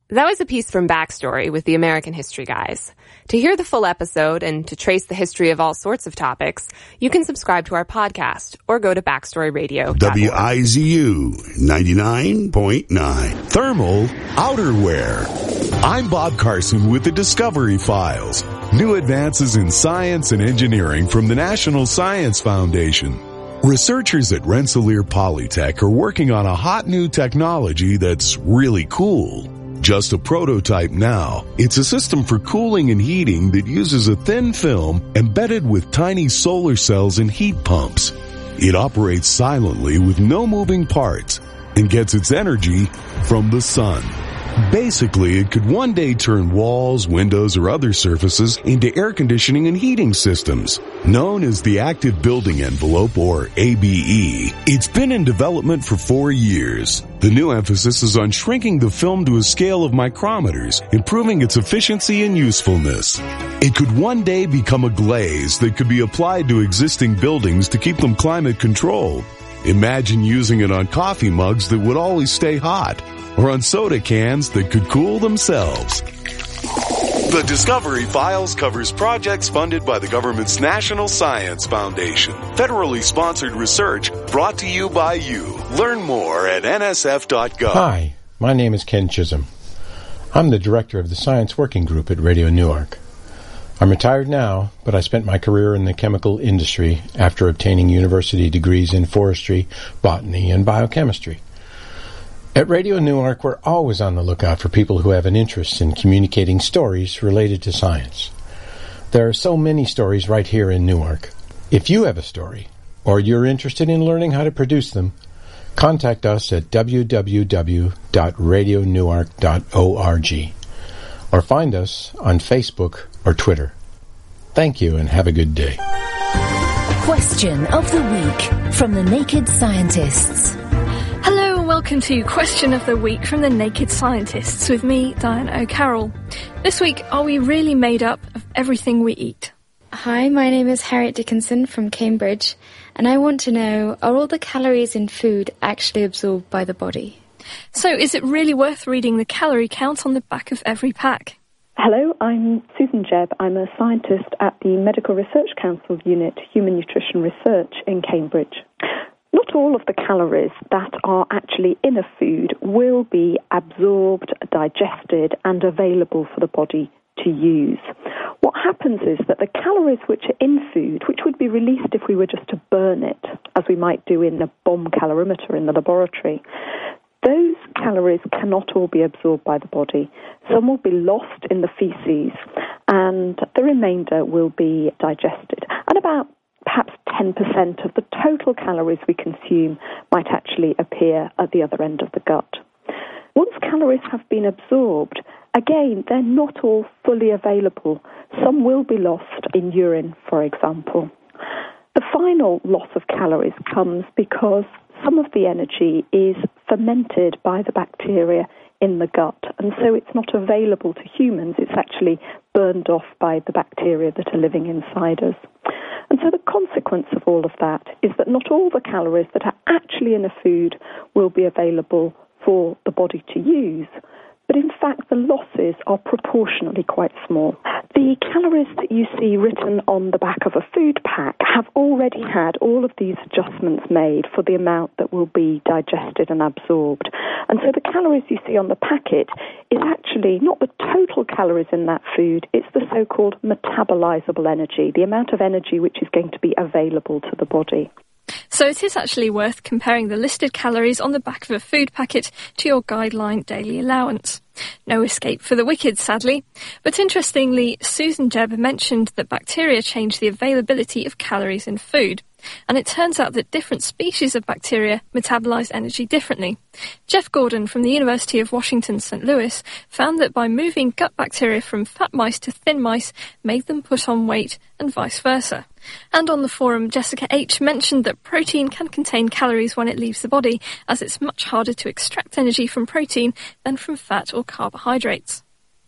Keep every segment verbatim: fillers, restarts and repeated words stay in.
That was a piece from Backstory with the American History Guys. To hear the full episode and to trace the history of all sorts of topics, you can subscribe to our podcast or go to backstory radio dot org. W I Z U ninety-nine point nine. Thermal outerwear. I'm Bob Carson with the Discovery Files. New advances in science and engineering from the National Science Foundation. Researchers at Rensselaer Polytech are working on a hot new technology that's really cool. Just a prototype now, it's a system for cooling and heating that uses a thin film embedded with tiny solar cells and heat pumps. It operates silently with no moving parts and gets its energy from the sun. Basically, it could one day turn walls, windows, or other surfaces into air conditioning and heating systems. Known as the Active Building Envelope, or A B E, it's been in development for four years. The new emphasis is on shrinking the film to a scale of micrometers, improving its efficiency and usefulness. It could one day become a glaze that could be applied to existing buildings to keep them climate controlled. Imagine using it on coffee mugs that would always stay hot, or on soda cans that could cool themselves. The Discovery Files covers projects funded by the government's National Science Foundation. Federally sponsored research brought to you by you. Learn more at N S F dot gov. Hi, my name is Ken Chisholm. I'm the director of the Science Working Group at Radio Newark. I'm retired now, but I spent my career in the chemical industry after obtaining university degrees in forestry, botany, and biochemistry. At Radio Newark, we're always on the lookout for people who have an interest in communicating stories related to science. There are so many stories right here in Newark. If you have a story, or you're interested in learning how to produce them, contact us at w w w dot radio newark dot org or find us on Facebook or Twitter. Thank you and have a good day. Question of the Week from the Naked Scientists. Hello and welcome to Question of the Week from the Naked Scientists with me, Diana O'Carroll. This week, are we really made up of everything we eat? Hi, my name is Harriet Dickinson from Cambridge, and I want to know, are all the calories in food actually absorbed by the body? So is it really worth reading the calorie count on the back of every pack? Hello, I'm Susan Jebb. I'm a scientist at the Medical Research Council Unit Human Nutrition Research in Cambridge. Not all of the calories that are actually in a food will be absorbed, digested, and available for the body to use. What happens is that the calories which are in food, which would be released if we were just to burn it, as we might do in a bomb calorimeter in the laboratory, those calories cannot all be absorbed by the body. Some will be lost in the feces, and the remainder will be digested. And about perhaps ten percent of the total calories we consume might actually appear at the other end of the gut. Once calories have been absorbed, again, they're not all fully available. Some will be lost in urine, for example. The final loss of calories comes because some of the energy is fermented by the bacteria in the gut, and so it's not available to humans. It's actually burned off by the bacteria that are living inside us. And so the consequence of all of that is that not all the calories that are actually in a food will be available for the body to use, but in fact the losses are proportionally quite small. The calories that you see written on the back of a food pack have already had all of these adjustments made for the amount that will be digested and absorbed. And so the calories you see on the packet is actually not the total calories in that food, it's the so-called metabolizable energy, the amount of energy which is going to be available to the body. So it is actually worth comparing the listed calories on the back of a food packet to your guideline daily allowance. No escape for the wicked, sadly. But interestingly, Susan Jebb mentioned that bacteria change the availability of calories in food. And it turns out that different species of bacteria metabolize energy differently. Jeff Gordon from the University of Washington, Saint Louis, found that by moving gut bacteria from fat mice to thin mice made them put on weight and vice versa. And on the forum, Jessica H. mentioned that protein can contain calories when it leaves the body, as it's much harder to extract energy from protein than from fat or carbohydrates.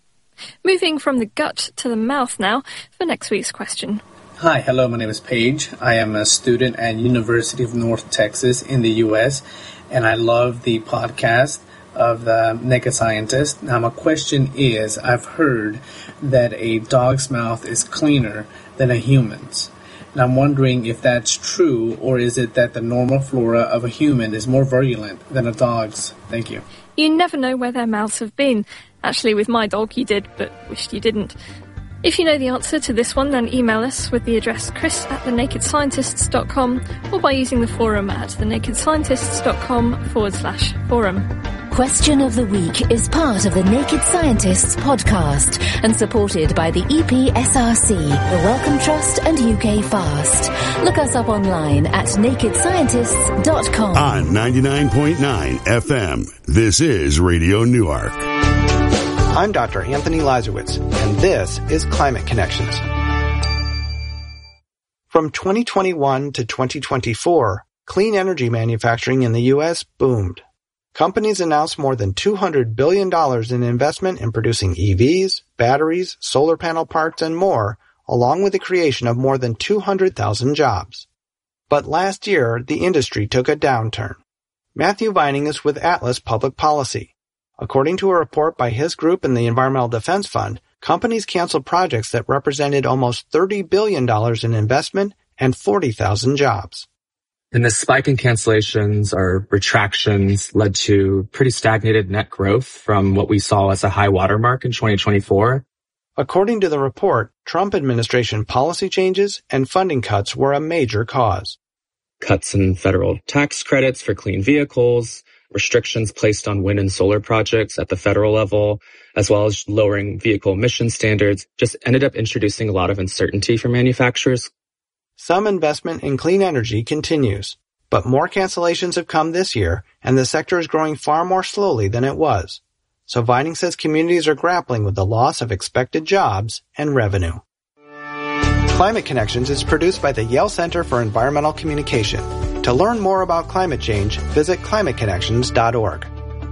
Moving from the gut to the mouth now for next week's question. Hi, hello, my name is Paige. I am a student at University of North Texas in the U S, and I love the podcast of the Naked Scientist. Now, my question is, I've heard that a dog's mouth is cleaner than a human's. And I'm wondering if that's true, or is it that the normal flora of a human is more virulent than a dog's? Thank you. You never know where their mouths have been. Actually, with my dog you did, but wished you didn't. If you know the answer to this one, then email us with the address chris at thenakedscientists dot com or by using the forum at thenakedscientists.com forward slash forum. Question of the Week is part of the Naked Scientists podcast and supported by the E P S R C, the Wellcome Trust and U K Fast. Look us up online at naked scientists dot com. On ninety-nine point nine F M, this is Radio Newark. I'm Doctor Anthony Lazarowitz, and this is Climate Connections. From twenty twenty-one to twenty twenty-four, clean energy manufacturing in the U S boomed. Companies announced more than two hundred billion dollars in investment in producing E Vs, batteries, solar panel parts, and more, along with the creation of more than two hundred thousand jobs. But last year, the industry took a downturn. Matthew Vining is with Atlas Public Policy. According to a report by his group and the Environmental Defense Fund, companies canceled projects that represented almost thirty billion dollars in investment and forty thousand jobs. And this spike in cancellations or retractions led to pretty stagnated net growth from what we saw as a high watermark in twenty twenty-four. According to the report, Trump administration policy changes and funding cuts were a major cause. Cuts in federal tax credits for clean vehicles, restrictions placed on wind and solar projects at the federal level, as well as lowering vehicle emission standards, just ended up introducing a lot of uncertainty for manufacturers. Some investment in clean energy continues, but more cancellations have come this year, and the sector is growing far more slowly than it was. So Vining says communities are grappling with the loss of expected jobs and revenue. Climate Connections is produced by the Yale Center for Environmental Communication. To learn more about climate change, visit climate connections dot org.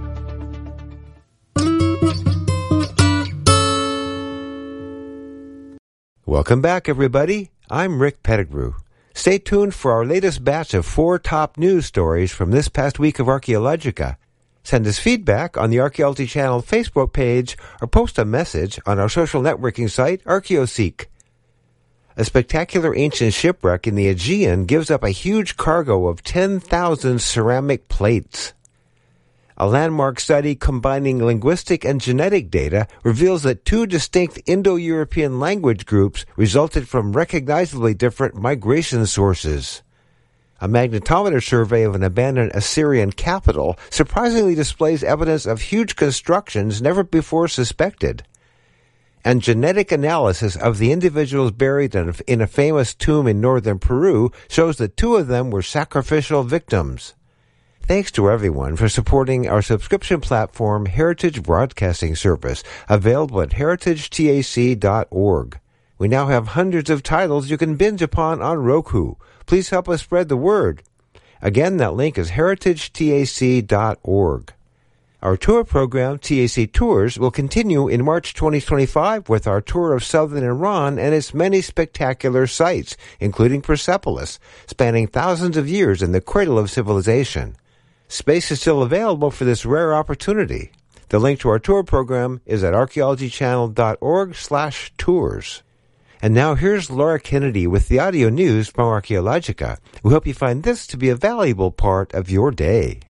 Welcome back, everybody. I'm Rick Pettigrew. Stay tuned for our latest batch of four top news stories from this past week of Archaeologica. Send us feedback on the Archaeology Channel Facebook page or post a message on our social networking site, ArchaeoSeek. A spectacular ancient shipwreck in the Aegean gives up a huge cargo of ten thousand ceramic plates. A landmark study combining linguistic and genetic data reveals that two distinct Indo-European language groups resulted from recognizably different migration sources. A magnetometer survey of an abandoned Assyrian capital surprisingly displays evidence of huge constructions never before suspected. And genetic analysis of the individuals buried in a, in a famous tomb in northern Peru shows that two of them were sacrificial victims. Thanks to everyone for supporting our subscription platform, Heritage Broadcasting Service, available at heritage tac dot org. We now have hundreds of titles you can binge upon on Roku. Please help us spread the word. Again, that link is heritage tac dot org. Our tour program, T A C Tours, will continue in March twenty twenty-five with our tour of southern Iran and its many spectacular sites, including Persepolis, spanning thousands of years in the cradle of civilization. Space is still available for this rare opportunity. The link to our tour program is at archaeology channel dot org slash tours. And now here's Laura Kennedy with the audio news from Archaeologica. We hope you find this to be a valuable part of your day.